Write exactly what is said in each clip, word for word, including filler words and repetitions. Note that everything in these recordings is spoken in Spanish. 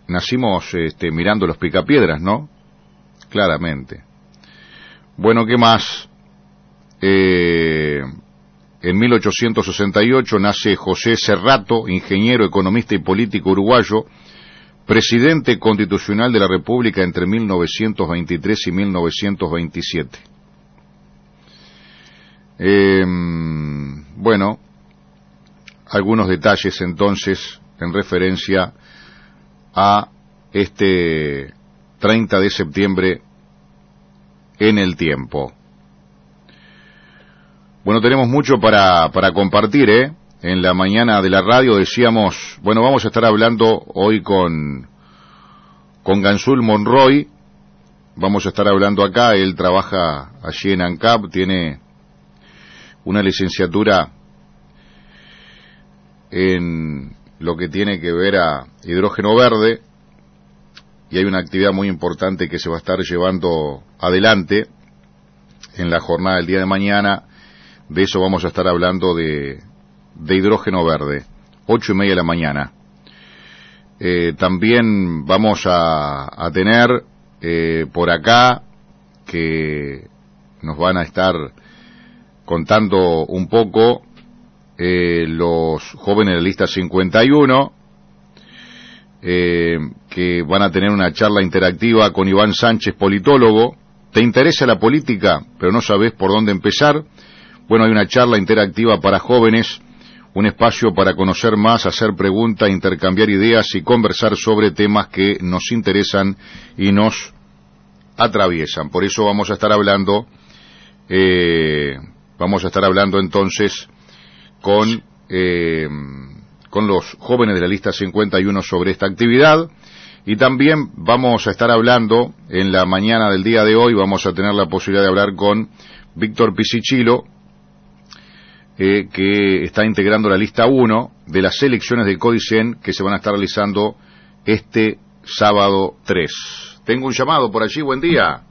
nacimos este, mirando los picapiedras, ¿no? Claramente. Bueno, ¿qué más? Eh, en mil ochocientos sesenta y ocho nace José Cerrato, ingeniero, economista y político uruguayo, presidente constitucional de la República entre mil novecientos veintitrés y mil novecientos veintisiete. Eh, bueno, algunos detalles entonces en referencia a este treinta de septiembre en el tiempo. Bueno, tenemos mucho para, para compartir, ¿eh? En la mañana de la radio decíamos, bueno, vamos a estar hablando hoy con, con Gansul Monroy, vamos a estar hablando acá, él trabaja allí en ANCAP, tiene una licenciatura en lo que tiene que ver a hidrógeno verde, y hay una actividad muy importante que se va a estar llevando adelante en la jornada del día de mañana. De eso vamos a estar hablando de, de hidrógeno verde, ocho y media de la mañana. Eh, también vamos a, a tener eh, por acá que nos van a estar contando un poco eh, los jóvenes de la lista cincuenta y uno, eh, que van a tener una charla interactiva con Iván Sánchez, politólogo. ¿Te interesa la política, pero no sabes por dónde empezar? Bueno, hay una charla interactiva para jóvenes, un espacio para conocer más, hacer preguntas, intercambiar ideas y conversar sobre temas que nos interesan y nos atraviesan. Por eso vamos a estar hablando, eh, vamos a estar hablando entonces con, eh, con los jóvenes de la lista cincuenta y uno sobre esta actividad. Y también vamos a estar hablando, en la mañana del día de hoy, vamos a tener la posibilidad de hablar con Víctor Pisichilo, eh, que está integrando la lista uno de las elecciones del Codicen que se van a estar realizando este sábado tres. Tengo un llamado por allí, buen día.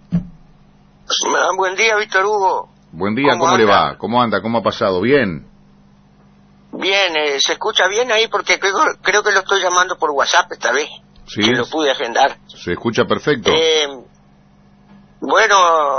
Buen día, Víctor Hugo. Buen día, ¿cómo, ¿cómo le va? ¿Cómo anda? ¿Cómo ha pasado? ¿Bien? Bien, eh, ¿se escucha bien ahí? Porque creo, creo que lo estoy llamando por WhatsApp esta vez. Sí. Que lo pude agendar. Se escucha perfecto. Eh, bueno,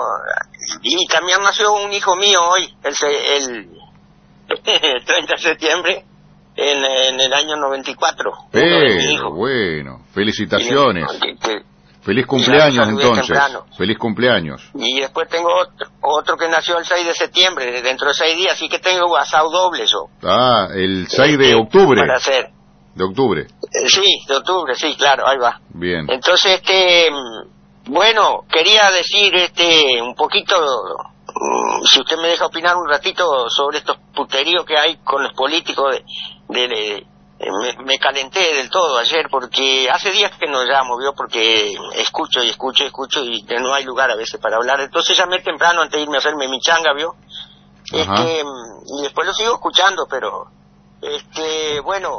y también nació un hijo mío hoy, el, el treinta de septiembre, en, en el año noventa y cuatro. Pero, bueno, felicitaciones. Y, que, Feliz cumpleaños entonces. Temprano. Feliz cumpleaños. Y después tengo otro, otro que nació el seis de septiembre, dentro de seis días, así que tengo WhatsApp doble yo. Ah, el seis de octubre. Para hacer. De octubre. Eh, sí, de octubre, sí, claro, ahí va. Bien. Entonces, este, bueno, quería decir, este, un poquito, si usted me deja opinar un ratito sobre estos puteríos que hay con los políticos, de, de, de me, me calenté del todo ayer, porque hace días que no llamo, ¿vio? Porque escucho y escucho y escucho y no hay lugar a veces para hablar. Entonces llamé temprano antes de irme a hacerme mi changa, ¿vio? Este, y después lo sigo escuchando, pero, este, bueno,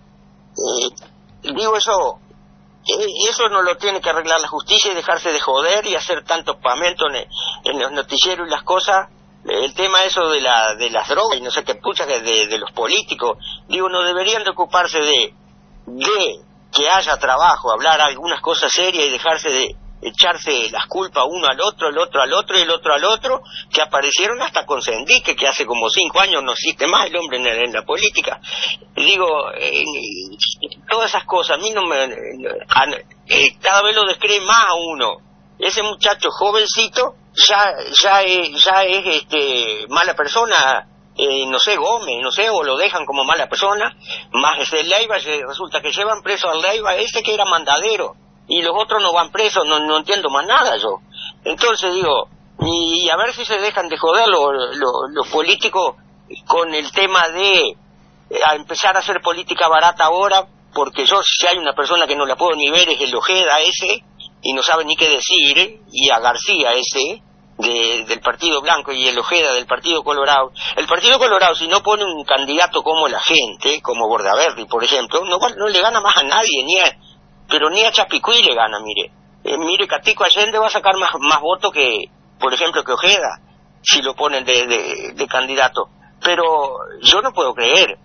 Eh, digo eso, eh, eso no lo tiene que arreglar la justicia y dejarse de joder y hacer tanto pamento en, en los noticieros y las cosas. El tema eso de la de las drogas y no sé qué pucha de, de, de los políticos, digo, no deberían de ocuparse de de que haya trabajo, hablar algunas cosas serias y dejarse de echarse las culpas uno al otro, el otro al otro y el otro al otro, que aparecieron hasta con Sendique, que hace como cinco años no existe más el hombre en, en la política. Digo, eh, todas esas cosas, a mí no me... Eh, cada vez lo descree más a uno. Ese muchacho jovencito ya ya es, ya es este mala persona, eh, no sé, Gómez, no sé, o lo dejan como mala persona, más ese Leiva, resulta que llevan preso al Leiva ese que era mandadero, y los otros no van presos, no, no entiendo más nada yo. Entonces digo, y a ver si se dejan de joder los, los, los políticos con el tema de eh, a empezar a hacer política barata ahora, porque yo, si hay una persona que no la puedo ni ver, es el Ojeda ese, y no sabe ni qué decir, ¿eh? Y a García ese, de, del Partido Blanco, y el Ojeda del Partido Colorado. El Partido Colorado, si no pone un candidato como la gente, como Bordaberry, por ejemplo, no, no le gana más a nadie, ni a, pero ni a Chapicuí le gana, mire. Eh, mire, Catico Allende va a sacar más, más votos que, por ejemplo, que Ojeda, si lo ponen de, de, de candidato. Pero yo no puedo creer